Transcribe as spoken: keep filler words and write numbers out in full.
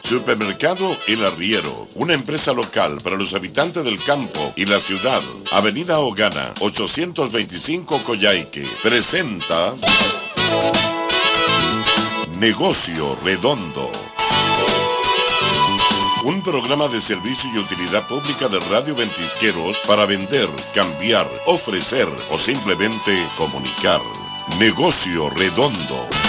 Supermercado El Arriero, una empresa local para los habitantes del campo y la ciudad. Avenida Ogana, ochocientos veinticinco Coyhaique, presenta Negocio Redondo. Un programa de servicio y utilidad pública de Radio Ventisqueros para vender, cambiar, ofrecer o simplemente comunicar. Negocio Redondo.